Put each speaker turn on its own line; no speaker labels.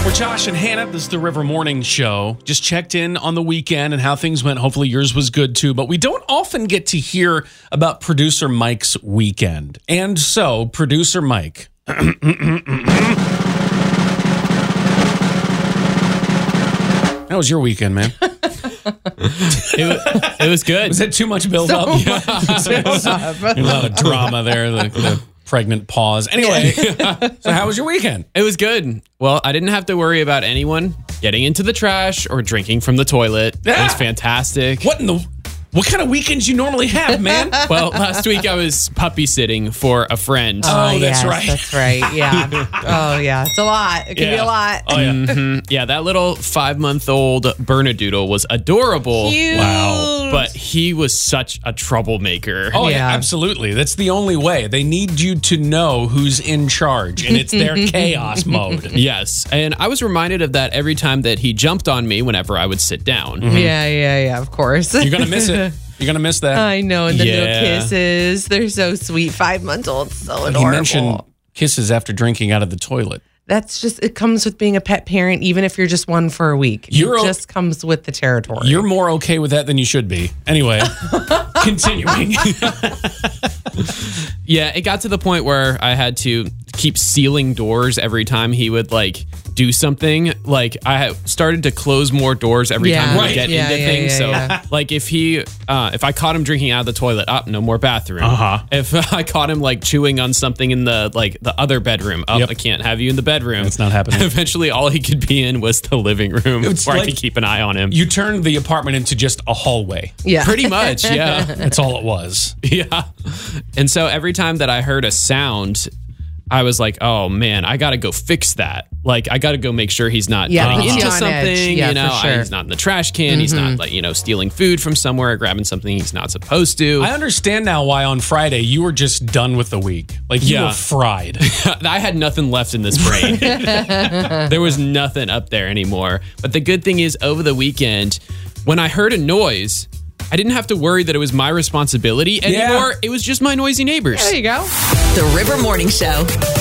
We're Josh and Hannah. This is the River Morning Show. Just checked in on the weekend and how things went. Hopefully yours was good too. But we don't often get to hear about producer Mike's weekend. And so, producer Mike. How was your weekend, man?
It was good.
Was that too much build-up? A lot of drama there. The pregnant pause. Anyway, so how was your weekend?
It was good. Well, I didn't have to worry about anyone getting into the trash or drinking from the toilet. It was fantastic.
What kind of weekends you normally have, man?
Well, last week I was puppy sitting for a friend.
Oh, that's right.
That's right. Yeah. Oh, yeah. It's a lot. It can be a lot.
Oh, yeah.
Mm-hmm. Yeah, that little 5-month-old Bernedoodle was adorable.
Cute.
Wow.
But he was such a troublemaker.
Oh, yeah,
Yeah.
absolutely. That's the only way. They need you to know who's in charge, and it's their chaos mode.
Yes. And I was reminded of that every time that he jumped on me whenever I would sit down.
Yeah, of course.
You're going to miss it. You're going to miss that.
I know. And the little
Yeah.
kisses. They're so sweet. 5-month-old. So adorable.
He mentioned kisses after drinking out of the toilet.
That's just, it comes with being a pet parent, even if you're just one for a week. It just comes with the territory.
You're more okay with that than you should be. Anyway, continuing.
Yeah, it got to the point where I had to keep sealing doors every time he would do something. I started to close more doors every time he would get into things. If I caught him drinking out of the toilet, no more bathroom. If I caught him chewing on something in the other bedroom, I can't have you in the bedroom.
It's not happening.
Eventually, all he could be in was the living room, where I could keep an eye on him.
You turned the apartment into just a hallway.
Yeah.
Pretty much, yeah.
That's all it was.
Yeah. And so every time that I heard a sound, I was like, oh man, I got to go fix that. I got to go make sure he's not getting
puts you
into
on
something,
edge. Yeah, for sure.
He's not in the trash can. He's not stealing food from somewhere or grabbing something he's not supposed to.
I understand now why on Friday you were just done with the week. You were fried.
I had nothing left in this brain. There was nothing up there anymore. But the good thing is, over the weekend, when I heard a noise, I didn't have to worry that it was my responsibility anymore. It was just my noisy neighbors.
There you go.
The River Morning Show.